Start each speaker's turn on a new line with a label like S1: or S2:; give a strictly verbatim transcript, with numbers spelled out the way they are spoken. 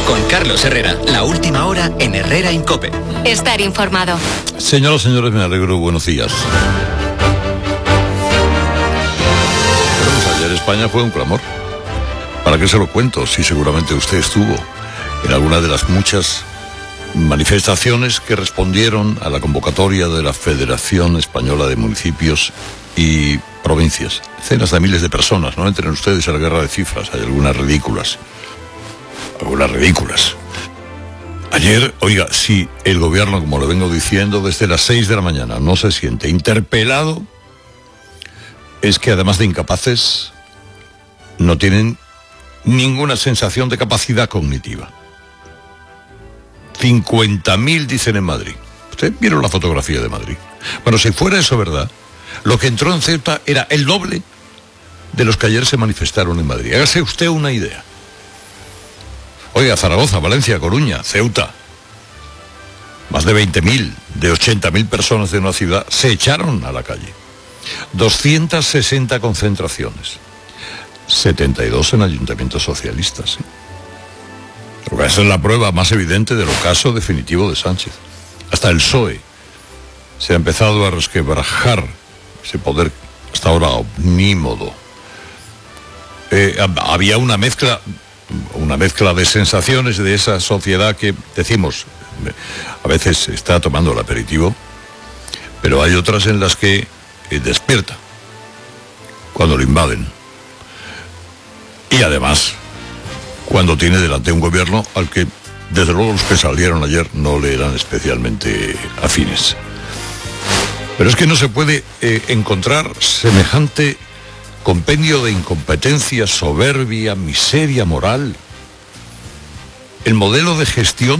S1: Con Carlos Herrera, la última hora en Herrera en COPE.
S2: Estar informado.
S3: Señoras y señores, me alegro, buenos días. Pero pues ayer España fue un clamor. ¿Para qué se lo cuento? Si seguramente usted estuvo en alguna de las muchas manifestaciones que respondieron a la convocatoria de la Federación Española de Municipios y Provincias. Decenas de miles de personas, no entren ustedes a la guerra de cifras, hay algunas ridículas. Algunas ridículas. Ayer, oiga, si el gobierno, como le vengo diciendo, desde las seis de la mañana no se siente interpelado, es que además de incapaces, no tienen ninguna sensación de capacidad cognitiva. cincuenta mil dicen en Madrid. Usted vieron la fotografía de Madrid. Bueno, si fuera eso verdad, lo que entró en Ceuta era el doble de los que ayer se manifestaron en Madrid. Hágase usted una idea. Oiga, Zaragoza, Valencia, Coruña, Ceuta. Más de veinte mil, de ochenta mil personas de una ciudad se echaron a la calle. doscientas sesenta concentraciones. setenta y dos en ayuntamientos socialistas. ¿eh? Esa es la prueba más evidente del ocaso definitivo de Sánchez. Hasta el P S O E se ha empezado a resquebrajar ese poder hasta ahora omnímodo. Eh, había una mezcla, una mezcla de sensaciones de esa sociedad que, decimos, a veces está tomando el aperitivo, pero hay otras en las que eh, despierta cuando lo invaden. Y además, cuando tiene delante un gobierno al que, desde luego, los que salieron ayer no le eran especialmente afines. Pero es que no se puede eh, encontrar semejante compendio de incompetencia, soberbia, miseria moral. El modelo de gestión